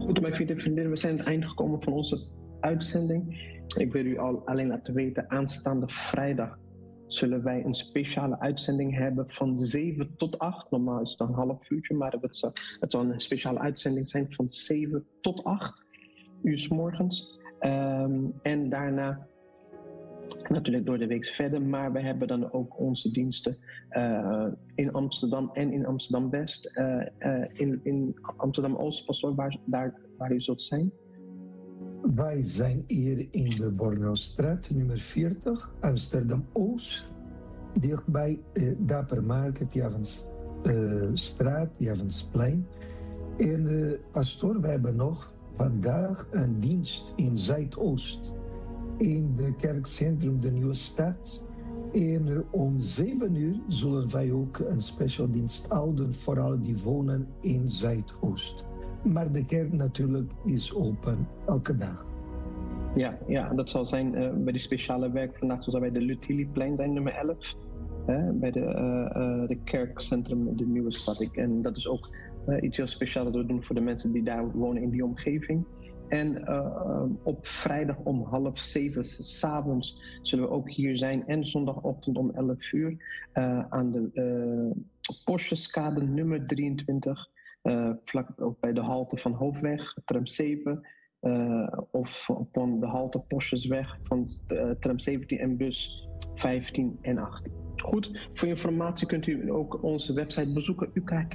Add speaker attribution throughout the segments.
Speaker 1: Goed, mijn vrienden en vriendinnen, we zijn aan het einde gekomen van onze uitzending. Ik wil u alleen laten weten, aanstaande vrijdag zullen wij een speciale uitzending hebben van 7 tot 8. Normaal is het een half uurtje, maar het zal een speciale uitzending zijn van 7 tot 8 uur 's morgens. En daarna natuurlijk door de week verder, maar we hebben dan ook onze diensten in Amsterdam en in Amsterdam-West. In Amsterdam-Oost, pastoor, waar u zult zijn.
Speaker 2: Wij zijn hier in de Bornaustraat, nummer 40, Amsterdam-Oost. Dichtbij Dappermarkt, Javensstraat, Javensplein. En pastoor, we hebben nog vandaag een dienst in Zuidoost. In de kerkcentrum De Nieuwe Stad. En om 7 uur zullen wij ook een special dienst houden voor allen die wonen in Zuidoost. Maar de kerk natuurlijk is open elke dag.
Speaker 1: Ja, dat zal zijn bij die speciale werk. Vandaag zal bij de Lutilieplein zijn, nummer 11. Bij de kerkcentrum De Nieuwe Stad. En dat is ook iets heel speciaals dat we doen voor de mensen die daar wonen in die omgeving. En op vrijdag om 6:30 s'avonds zullen we ook hier zijn. En zondagochtend om 11 uur aan de Postjeskade nummer 23. Vlak ook bij de halte van Hoofdweg, tram 7. Of op de halte Postjesweg van tram 17 en bus 15 en 18. Goed, voor informatie kunt u ook onze website bezoeken,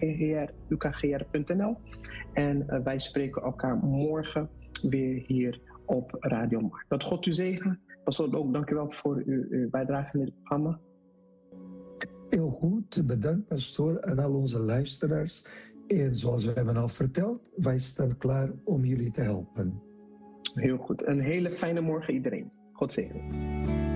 Speaker 1: ukgr.nl. En wij spreken elkaar morgen weer hier op Radio Markt. Dat God u zegen. Pastoor, ook dank u wel voor uw bijdrage in dit programma.
Speaker 2: Heel goed, bedankt pastoor en al onze luisteraars. En zoals we hebben al verteld, wij staan klaar om jullie te helpen.
Speaker 1: Heel goed. Een hele fijne morgen iedereen. God zegen.